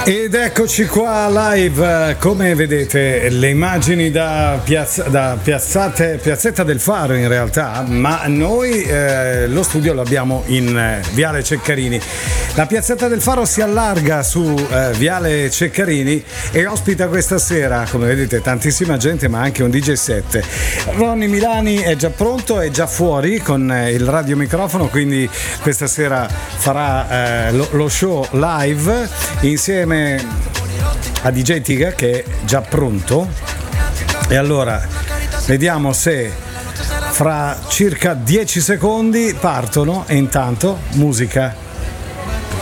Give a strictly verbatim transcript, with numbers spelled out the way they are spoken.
Ed eccoci qua live, come vedete le immagini da, piazza, da piazzate, Piazzetta del Faro in realtà, ma noi eh, lo studio l'abbiamo in eh, Viale Ceccarini. La Piazzetta del Faro si allarga su eh, Viale Ceccarini e ospita questa sera, come vedete, tantissima gente, ma anche un D J set. Ronny Milani è già pronto, è già fuori con eh, il radiomicrofono, quindi questa sera farà eh, lo, lo show live insieme a D J Tiga, che è già pronto. E allora vediamo se fra circa dieci secondi partono, e intanto musica.